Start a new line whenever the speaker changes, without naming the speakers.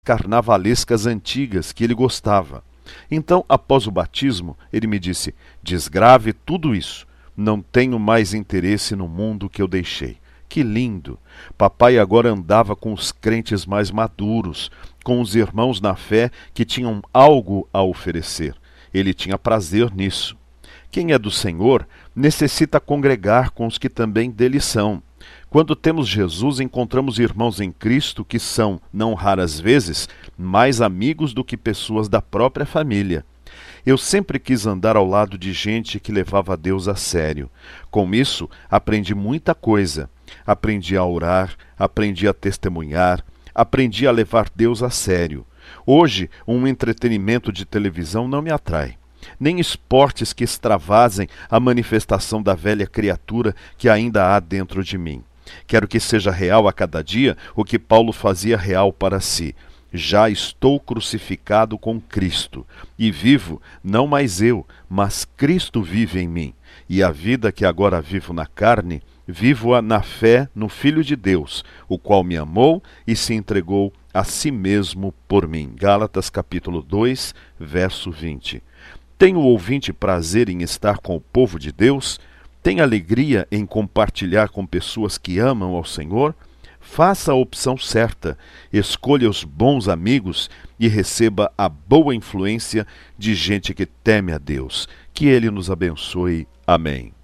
carnavalescas antigas que ele gostava. Então, após o batismo, ele me disse: desgrave tudo isso. Não tenho mais interesse no mundo que eu deixei. Que lindo! Papai agora andava com os crentes mais maduros, com os irmãos na fé que tinham algo a oferecer. Ele tinha prazer nisso. Quem é do Senhor necessita congregar com os que também dele são. Quando temos Jesus, encontramos irmãos em Cristo que são, não raras vezes, mais amigos do que pessoas da própria família. Eu sempre quis andar ao lado de gente que levava Deus a sério. Com isso, aprendi muita coisa. Aprendi a orar, aprendi a testemunhar, aprendi a levar Deus a sério. Hoje, um entretenimento de televisão não me atrai. Nem esportes que extravasem a manifestação da velha criatura que ainda há dentro de mim. Quero que seja real a cada dia o que Paulo fazia real para si. Já estou crucificado com Cristo, e vivo, não mais eu, mas Cristo vive em mim. E a vida que agora vivo na carne, vivo-a na fé no Filho de Deus, o qual me amou e se entregou a si mesmo por mim. Gálatas capítulo 2, verso 20. Tem o ouvinte prazer em estar com o povo de Deus? Tem alegria em compartilhar com pessoas que amam ao Senhor? Faça a opção certa, escolha os bons amigos e receba a boa influência de gente que teme a Deus. Que Ele nos abençoe. Amém.